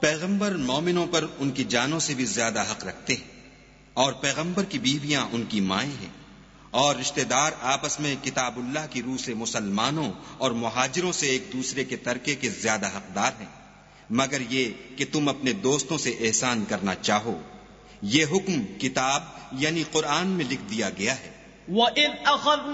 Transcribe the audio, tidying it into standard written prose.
पैगंबर मोमिनों पर उनकी जानों से भी ज्यादा हक रखते हैं, और पैगंबर की बीवियां उनकी माएं हैं, और रिश्तेदार आपस में किताबुल्लाह की रूह से मुसलमानों और मुहाजिरों से एक दूसरे के तरके के ज्यादा हकदार हैं, मगर ये कि तुम अपने दोस्तों से एहसान करना चाहो। ये हुक्म किताब यानी कुरान में लिख दिया गया है।